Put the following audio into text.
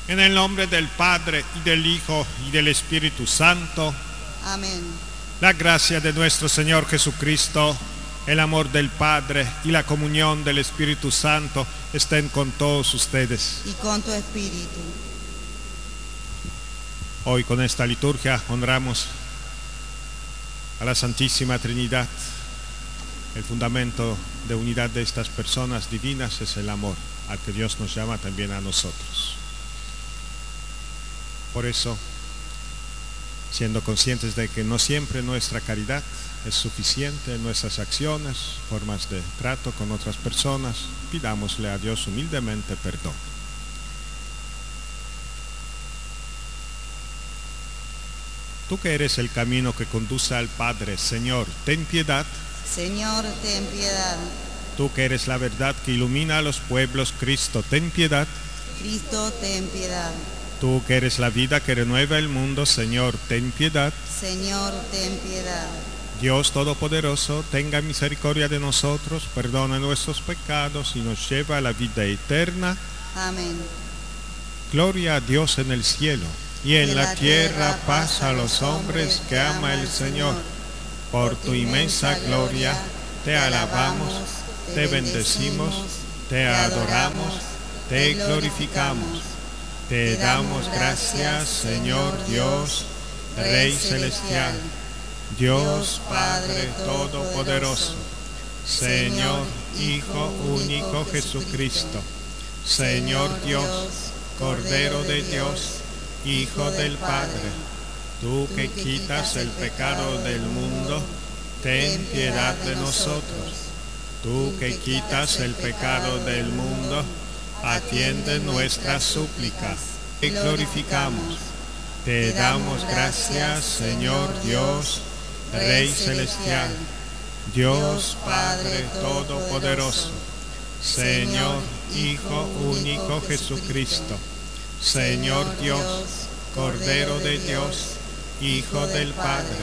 En el nombre del Padre, y del Hijo, y del Espíritu Santo. Amén. La gracia de nuestro Señor Jesucristo, el amor del Padre y la comunión del Espíritu Santo estén con todos ustedes. Y con tu espíritu. Hoy con esta liturgia honramos a la Santísima Trinidad. El fundamento de unidad de estas personas divinas es el amor, al que Dios nos llama también a nosotros. Por eso, siendo conscientes de que no siempre nuestra caridad es suficiente en nuestras acciones, formas de trato con otras personas, pidámosle a Dios humildemente perdón. Tú que eres el camino que conduce al Padre, Señor, ten piedad. Señor, ten piedad. Tú que eres la verdad que ilumina a los pueblos, Cristo, ten piedad. Cristo, ten piedad. Tú que eres la vida que renueva el mundo, Señor, ten piedad. Señor, ten piedad. Dios Todopoderoso, tenga misericordia de nosotros, perdona nuestros pecados y nos lleva a la vida eterna. Amén. Gloria a Dios en el cielo y en la tierra paz a los hombres que ama el Señor. Por tu inmensa gloria te alabamos, te bendecimos, te adoramos, te glorificamos. Te damos gracias, Señor Dios, Rey celestial, Dios Padre Todopoderoso, Señor Hijo único Jesucristo, Señor Dios, Cordero de Dios, Hijo del Padre. Tú que quitas el pecado del mundo, ten piedad de nosotros. Tú que quitas el pecado del mundo, atiende nuestras súplicas. Te glorificamos. Te damos gracias, Señor Dios, Rey celestial, Dios Padre Todopoderoso, Señor Hijo único Jesucristo, Señor Dios, Cordero de Dios, Hijo del Padre.